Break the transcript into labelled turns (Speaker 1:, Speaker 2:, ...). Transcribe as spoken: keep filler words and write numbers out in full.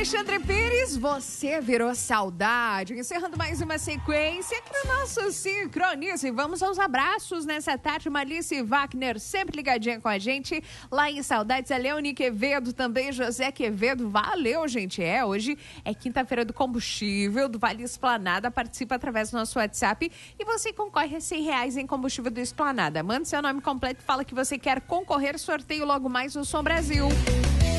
Speaker 1: Alexandre Pires, você virou saudade. Encerrando mais uma sequência aqui no nosso Sincronize. Vamos aos abraços nessa tarde. Malice Wagner, sempre ligadinha com a gente. Lá em Saudades, a Leone Quevedo também, José Quevedo. Valeu, gente. É, hoje é quinta-feira do combustível do Vale Esplanada. Participa através do nosso WhatsApp e você concorre a cem reais em combustível do Esplanada. Manda seu nome completo e fala que você quer concorrer. Sorteio logo mais no Som Brasil.